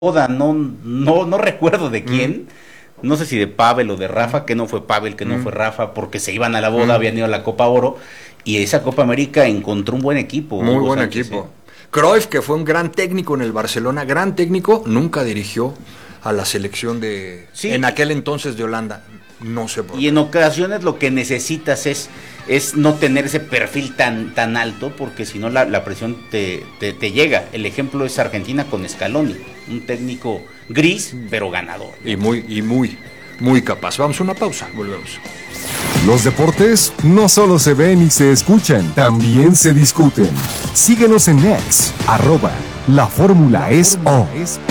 boda, no recuerdo de quién, no sé si de Pavel o de Rafa, que no fue Pavel, que no fue Rafa, porque se iban a la boda, habían ido a la Copa Oro, y esa Copa América encontró un buen equipo. Muy Hugo buen Sánchez, equipo. Cruyff, que fue un gran técnico en el Barcelona, gran técnico, nunca dirigió a la selección de Sí. en aquel entonces de Holanda. No sé por Y qué. en ocasiones lo que necesitas es no tener ese perfil tan alto, porque si no la presión te llega. El ejemplo es Argentina con Scaloni, un técnico gris, pero ganador. Y muy capaz. Vamos a una pausa, volvemos. Los deportes no solo se ven y se escuchan, también se discuten. Síguenos en X, @La Fórmula es O.